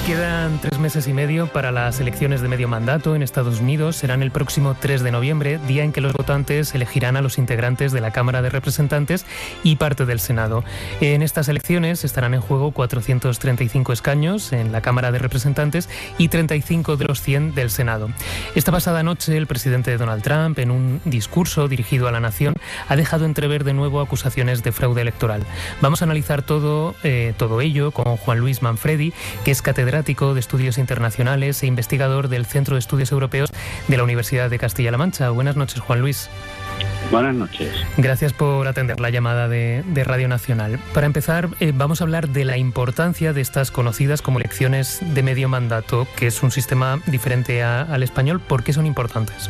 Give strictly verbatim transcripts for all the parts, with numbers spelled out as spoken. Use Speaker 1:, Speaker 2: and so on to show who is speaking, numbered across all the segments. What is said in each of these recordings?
Speaker 1: Quedan tres meses y medio para las elecciones de medio mandato en Estados Unidos. Serán el próximo tres de noviembre, día en que los votantes elegirán a los integrantes de la Cámara de Representantes y parte del Senado. En estas elecciones estarán en juego cuatrocientos treinta y cinco escaños en la Cámara de Representantes y treinta y cinco de los cien del Senado. Esta pasada noche, el presidente Donald Trump, en un discurso dirigido a la nación, ha dejado entrever de nuevo acusaciones de fraude electoral. Vamos a analizar todo, eh, todo ello con Juan Luis Manfredi, que es catedrático de Estudios Internacionales e investigador del Centro de Estudios Europeos de la Universidad de Castilla-La Mancha. Buenas noches, Juan Luis.
Speaker 2: Buenas noches.
Speaker 1: Gracias por atender la llamada de, de Radio Nacional. Para empezar, eh, vamos a hablar de la importancia de estas conocidas como elecciones de medio mandato, que es un sistema diferente a, al español. ¿Por qué son importantes?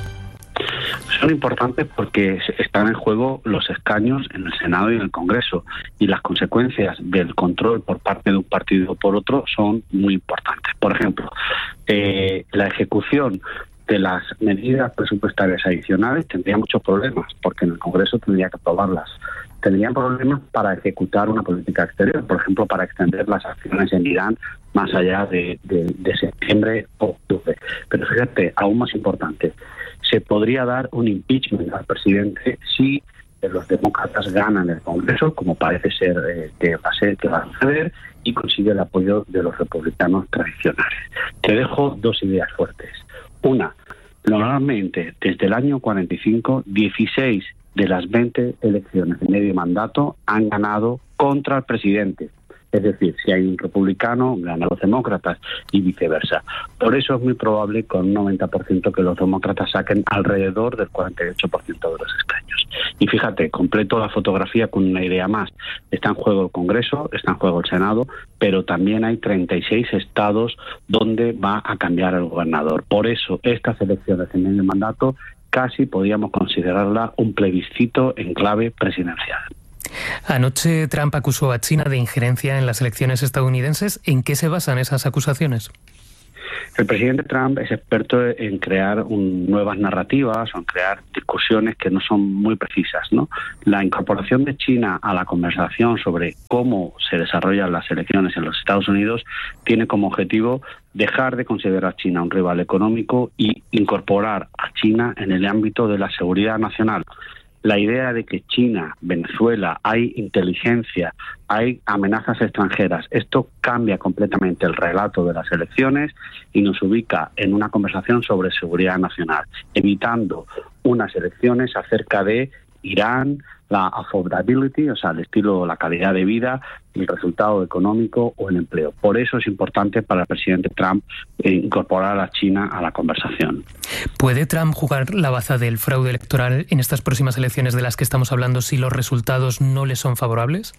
Speaker 2: Son importantes porque están en juego los escaños en el Senado y en el Congreso, y las consecuencias del control por parte de un partido o por otro son muy importantes. Por ejemplo, eh, la ejecución de las medidas presupuestarias adicionales tendría muchos problemas, porque en el Congreso tendría que aprobarlas. Tendrían problemas para ejecutar una política exterior, por ejemplo, para extender las acciones en Irán más allá de, de, de septiembre o octubre. Pero fíjate, aún más importante, se podría dar un impeachment al presidente si los demócratas ganan el Congreso, como parece ser eh, que va a ser, que va a suceder, y consigue el apoyo de los republicanos tradicionales. Te dejo dos ideas fuertes. Una, normalmente desde el año cuarenta y cinco, dieciséis de las veinte elecciones de medio mandato han ganado contra el presidente. Es decir, si hay un republicano, ganan los demócratas y viceversa. Por eso es muy probable, con un noventa por ciento, que los demócratas saquen alrededor del cuarenta y ocho por ciento de los escaños. Y fíjate, completo la fotografía con una idea más. Está en juego el Congreso, está en juego el Senado, pero también hay treinta y seis estados donde va a cambiar el gobernador. Por eso, estas elecciones de medio mandato casi podríamos considerarla un plebiscito en clave presidencial.
Speaker 1: Anoche Trump acusó a China de injerencia en las elecciones estadounidenses. ¿En qué se basan esas acusaciones?
Speaker 2: El presidente Trump es experto en crear un, nuevas narrativas o en crear discusiones que no son muy precisas, ¿no? La incorporación de China a la conversación sobre cómo se desarrollan las elecciones en los Estados Unidos tiene como objetivo dejar de considerar a China un rival económico y incorporar a China en el ámbito de la seguridad nacional. La idea de que China, Venezuela, hay inteligencia, hay amenazas extranjeras, esto cambia completamente el relato de las elecciones y nos ubica en una conversación sobre seguridad nacional, evitando unas elecciones acerca de Irán, la affordability, o sea, el estilo, la calidad de vida, el resultado económico o el empleo. Por eso es importante para el presidente Trump incorporar a China a la conversación.
Speaker 1: ¿Puede Trump jugar la baza del fraude electoral en estas próximas elecciones de las que estamos hablando si los resultados no le son favorables?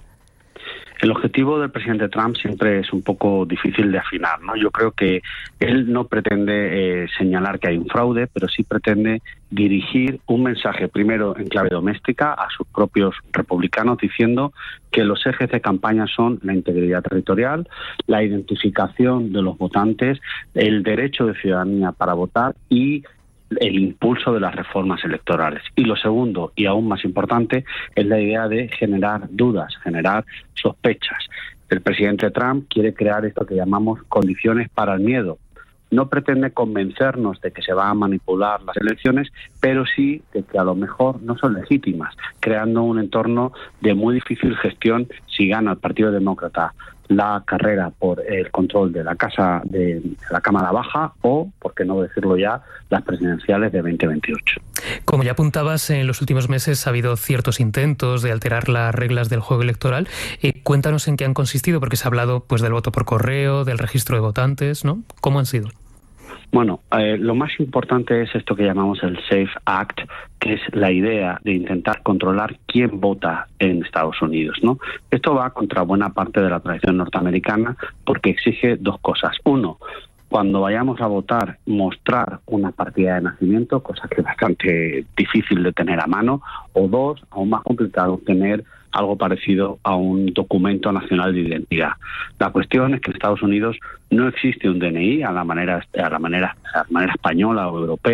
Speaker 2: El objetivo del presidente Trump siempre es un poco difícil de afinar, ¿no? Yo creo que él no pretende eh, señalar que hay un fraude, pero sí pretende dirigir un mensaje, primero en clave doméstica, a sus propios republicanos, diciendo que los ejes de campaña son la integridad territorial, la identificación de los votantes, el derecho de ciudadanía para votar y el impulso de las reformas electorales. Y lo segundo, y aún más importante, es la idea de generar dudas, generar sospechas. El presidente Trump quiere crear esto que llamamos condiciones para el miedo. No pretende convencernos de que se van a manipular las elecciones, pero sí de que a lo mejor no son legítimas, creando un entorno de muy difícil gestión si gana el Partido Demócrata la carrera por el control de la Casa de la Cámara Baja o, por qué no decirlo ya, las presidenciales de veinte veintiocho.
Speaker 1: Como ya apuntabas, en los últimos meses ha habido ciertos intentos de alterar las reglas del juego electoral. Eh, cuéntanos en qué han consistido, porque se ha hablado pues del voto por correo, del registro de votantes, ¿no? ¿Cómo han sido?
Speaker 2: Bueno, eh, lo más importante es esto que llamamos el SAFE Act, que es la idea de intentar controlar quién vota en Estados Unidos, ¿no? Esto va contra buena parte de la tradición norteamericana porque exige dos cosas. Uno, cuando vayamos a votar, mostrar una partida de nacimiento, cosa que es bastante difícil de tener a mano. O dos, aún más complicado, tener algo parecido a un documento nacional de identidad. La cuestión es que en Estados Unidos no existe un D N I a la manera a la manera a la manera española o europea,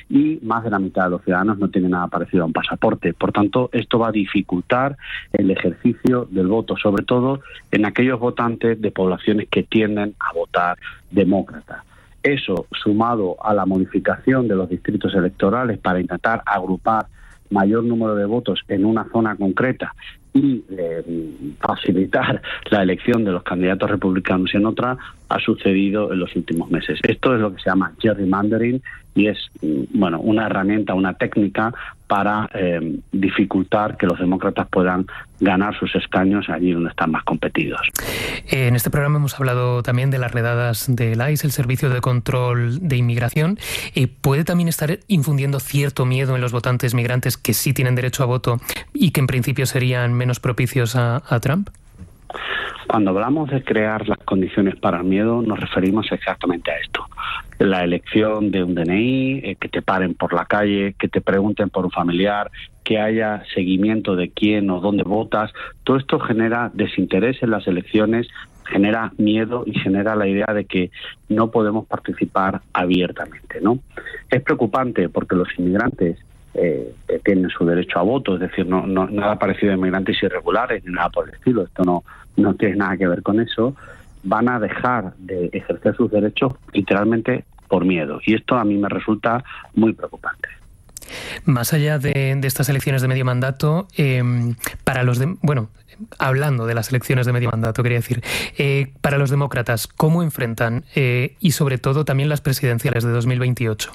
Speaker 2: y más de la mitad de los ciudadanos no tienen nada parecido a un pasaporte. Por tanto, esto va a dificultar el ejercicio del voto, sobre todo en aquellos votantes de poblaciones que tienden a votar demócrata. Eso, sumado a la modificación de los distritos electorales para intentar agrupar mayor número de votos en una zona concreta y eh, facilitar la elección de los candidatos republicanos en otra, ha sucedido en los últimos meses. Esto es lo que se llama gerrymandering y es bueno una herramienta, una técnica para eh, dificultar que los demócratas puedan ganar sus escaños allí donde están más competidos.
Speaker 1: En este programa hemos hablado también de las redadas del I C E, el Servicio de Control de Inmigración. Eh, ¿Puede también estar infundiendo cierto miedo en los votantes migrantes que sí tienen derecho a voto y que en principio serían menos propicios a, a Trump?
Speaker 2: Cuando hablamos de crear las condiciones para el miedo, nos referimos exactamente a esto. La elección de un D N I, eh, que te paren por la calle, que te pregunten por un familiar, que haya seguimiento de quién o dónde votas. Todo esto genera desinterés en las elecciones, genera miedo y genera la idea de que no podemos participar abiertamente, ¿no? Es preocupante porque los inmigrantes eh, tienen su derecho a voto, es decir, no, no nada parecido a inmigrantes irregulares ni nada por el estilo. Esto no, no tiene nada que ver con eso. Van a dejar de ejercer sus derechos literalmente por miedo. Y esto a mí me resulta muy preocupante.
Speaker 1: Más allá de, de estas elecciones de medio mandato, eh, para los de, bueno, hablando de las elecciones de medio mandato, quería decir, eh, para los demócratas, ¿cómo enfrentan eh, y sobre todo también las presidenciales de dos mil veintiocho?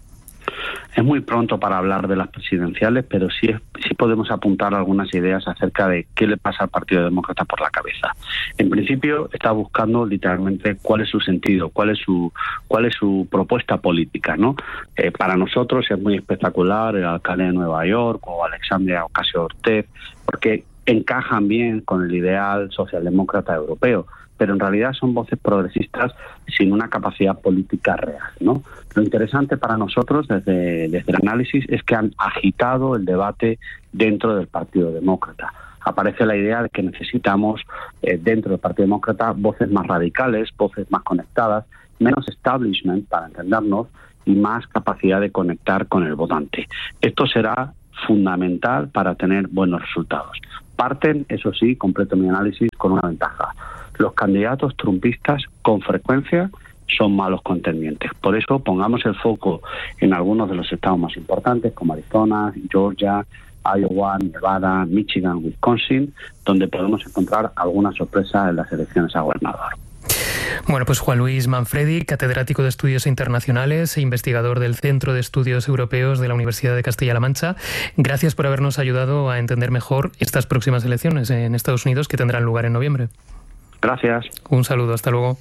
Speaker 2: Es muy pronto para hablar de las presidenciales, pero sí, sí podemos apuntar algunas ideas acerca de qué le pasa al Partido Demócrata por la cabeza. En principio está buscando literalmente cuál es su sentido, cuál es su cuál es su propuesta política, ¿no? Eh, para nosotros es muy espectacular el alcalde de Nueva York o Alexandria Ocasio-Cortez, porque encajan bien con el ideal socialdemócrata europeo, pero en realidad son voces progresistas sin una capacidad política real, ¿no? Lo interesante para nosotros desde, desde el análisis es que han agitado el debate dentro del Partido Demócrata. Aparece la idea de que necesitamos eh, dentro del Partido Demócrata voces más radicales, voces más conectadas, menos establishment, para entendernos, y más capacidad de conectar con el votante. Esto será fundamental para tener buenos resultados. Parten, eso sí, completo mi análisis, con una ventaja. Los candidatos trumpistas con frecuencia son malos contendientes. Por eso pongamos el foco en algunos de los estados más importantes como Arizona, Georgia, Iowa, Nevada, Michigan, Wisconsin, donde podemos encontrar alguna sorpresa en las elecciones a gobernador.
Speaker 1: Bueno, pues Juan Luis Manfredi, catedrático de Estudios Internacionales e investigador del Centro de Estudios Europeos de la Universidad de Castilla-La Mancha, gracias por habernos ayudado a entender mejor estas próximas elecciones en Estados Unidos que tendrán lugar en noviembre.
Speaker 2: Gracias.
Speaker 1: Un saludo, hasta luego.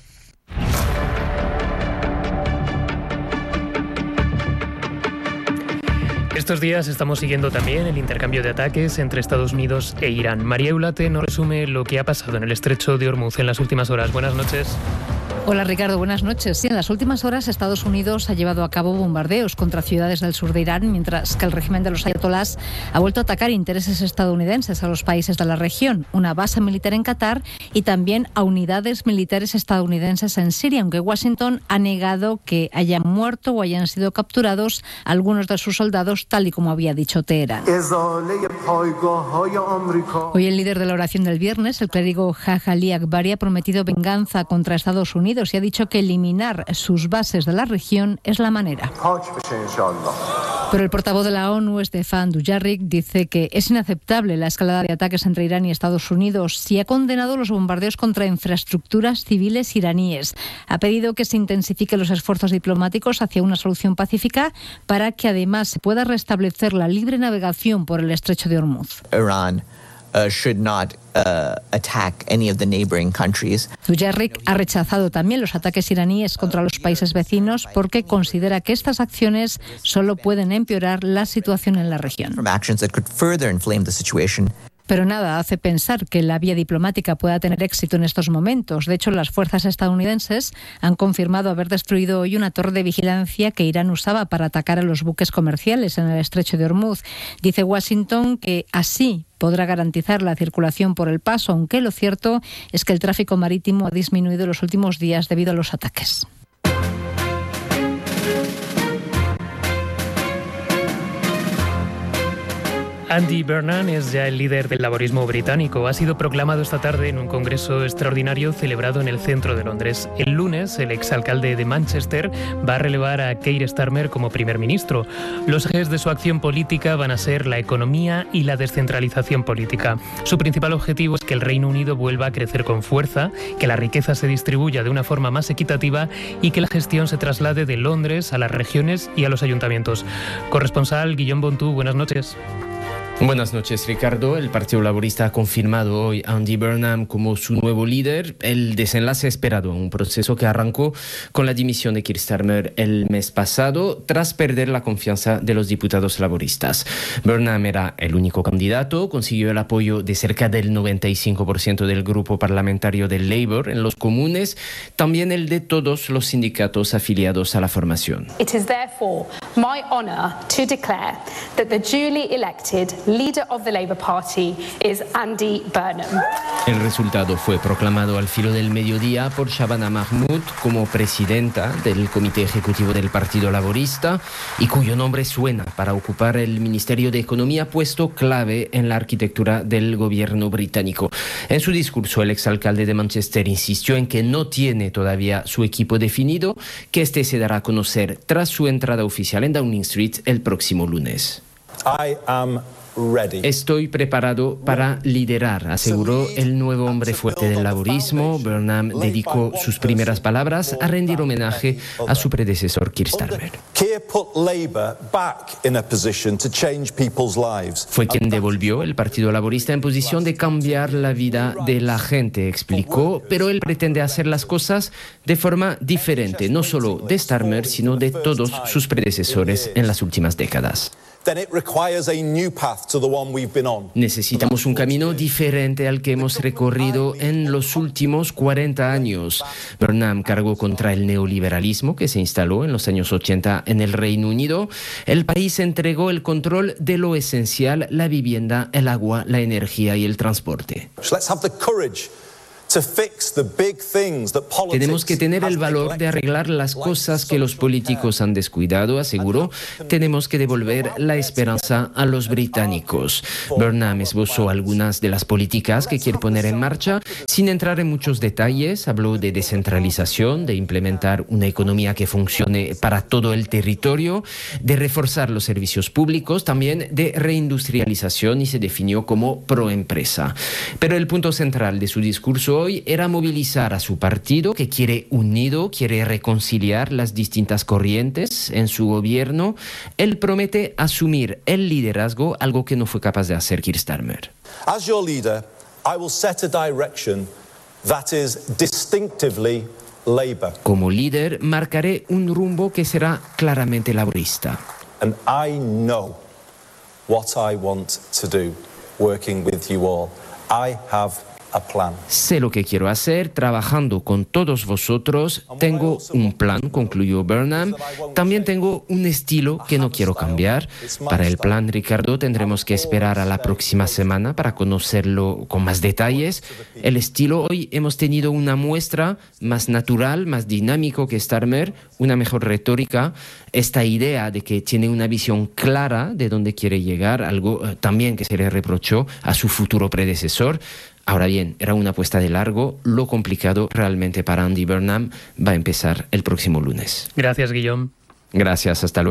Speaker 1: Estos días estamos siguiendo también el intercambio de ataques entre Estados Unidos e Irán. María Eulate nos resume lo que ha pasado en el estrecho de Hormuz en las últimas horas. Buenas noches.
Speaker 3: Hola Ricardo, buenas noches. Sí, en las últimas horas Estados Unidos ha llevado a cabo bombardeos contra ciudades del sur de Irán, mientras que el régimen de los ayatolás ha vuelto a atacar intereses estadounidenses a los países de la región, una base militar en Qatar y también a unidades militares estadounidenses en Siria, aunque Washington ha negado que hayan muerto o hayan sido capturados algunos de sus soldados, tal y como había dicho Teherán. Hoy el líder de la oración del viernes, el clérigo Haj Ali Akbari, ha prometido venganza contra Estados Unidos y ha dicho que eliminar sus bases de la región es la manera. Pero el portavoz de la ONU, Stefan Dujarric, dice que es inaceptable la escalada de ataques entre Irán y Estados Unidos y ha condenado los bombardeos contra infraestructuras civiles iraníes. Ha pedido que se intensifiquen los esfuerzos diplomáticos hacia una solución pacífica para que además se pueda restablecer la libre navegación por el estrecho de Hormuz.
Speaker 4: Irán Uh, should not uh, attack any of the neighboring countries.
Speaker 3: Dujarric ha rechazado también los ataques iraníes contra los países vecinos porque considera que estas acciones solo pueden empeorar la situación en la región.
Speaker 4: From actions that could further inflame the situation.
Speaker 3: Pero nada hace pensar que la vía diplomática pueda tener éxito en estos momentos. De hecho, las fuerzas estadounidenses han confirmado haber destruido hoy una torre de vigilancia que Irán usaba para atacar a los buques comerciales en el estrecho de Hormuz. Dice Washington que así podrá garantizar la circulación por el paso, aunque lo cierto es que el tráfico marítimo ha disminuido en los últimos días debido a los ataques.
Speaker 1: Andy Burnham es ya el líder del laborismo británico. Ha sido proclamado esta tarde en un congreso extraordinario celebrado en el centro de Londres. El lunes, el exalcalde de Manchester va a relevar a Keir Starmer como primer ministro. Los ejes de su acción política van a ser la economía y la descentralización política. Su principal objetivo es que el Reino Unido vuelva a crecer con fuerza, que la riqueza se distribuya de una forma más equitativa y que la gestión se traslade de Londres a las regiones y a los ayuntamientos. Corresponsal Guillaume Bontú, buenas noches.
Speaker 5: Buenas noches, Ricardo. El Partido Laborista ha confirmado hoy a Andy Burnham como su nuevo líder. El desenlace esperado, un proceso que arrancó con la dimisión de Keir Starmer el mes pasado tras perder la confianza de los diputados laboristas. Burnham era el único candidato, consiguió el apoyo de cerca del noventa y cinco por ciento del grupo parlamentario del Labour en los comunes, también el de todos los sindicatos afiliados a la formación.
Speaker 6: It is therefore my honour to declare that the duly elected Leader of the Labour Party is Andy Burnham.
Speaker 5: El resultado fue proclamado al filo del mediodía por Shabana Mahmood como presidenta del Comité Ejecutivo del Partido Laborista y cuyo nombre suena para ocupar el Ministerio de Economía, puesto clave en la arquitectura del gobierno británico. En su discurso, el exalcalde de Manchester insistió en que no tiene todavía su equipo definido, que este se dará a conocer tras su entrada oficial en Downing Street el próximo lunes.
Speaker 7: I am ready.
Speaker 5: Estoy preparado para liderar, aseguró el nuevo hombre fuerte del laborismo. Burnham dedicó sus primeras palabras a rendir homenaje a su predecesor Keir Starmer. Fue quien devolvió el Partido Laborista en posición de cambiar la vida de la gente, explicó, pero él pretende hacer las cosas de forma diferente, no solo de Starmer, sino de todos sus predecesores en las últimas décadas. Necesitamos un camino diferente al que hemos recorrido en los últimos cuarenta años. Burnham cargó contra el neoliberalismo que se instaló en los años ochenta en el Reino Unido. El país entregó el control de lo esencial: la vivienda, el agua, la energía y el transporte. Tenemos que tener el valor de arreglar las cosas que los políticos han descuidado, aseguró. Tenemos que devolver la esperanza a los británicos. Burnham esbozó algunas de las políticas que quiere poner en marcha. Sin entrar en muchos detalles, habló de descentralización, de implementar una economía que funcione para todo el territorio, de reforzar los servicios públicos, también de reindustrialización, y se definió como proempresa. Pero el punto central de su discurso hoy era movilizar a su partido, que quiere unido, quiere reconciliar las distintas corrientes en su gobierno. Él promete asumir el liderazgo, algo que no fue capaz de hacer Keir Starmer.
Speaker 7: As your leader, I will set a direction that is distinctively Labour.
Speaker 5: Como líder, marcaré un rumbo que será claramente laborista.
Speaker 7: And I know what I want to do, working with you all. I have a plan.
Speaker 5: Sé lo que quiero hacer, trabajando con todos vosotros. Tengo un plan, concluyó Burnham. También tengo un estilo que no quiero cambiar. Para el plan, Ricardo, tendremos que esperar a la próxima semana para conocerlo con más detalles. El estilo, hoy hemos tenido una muestra más natural, más dinámico que Starmer, una mejor retórica, esta idea de que tiene una visión clara de dónde quiere llegar, algo eh, también que se le reprochó a su futuro predecesor. Ahora bien, era una apuesta de largo. Lo complicado realmente para Andy Burnham va a empezar el próximo lunes.
Speaker 1: Gracias, Guillaume.
Speaker 5: Gracias, hasta luego.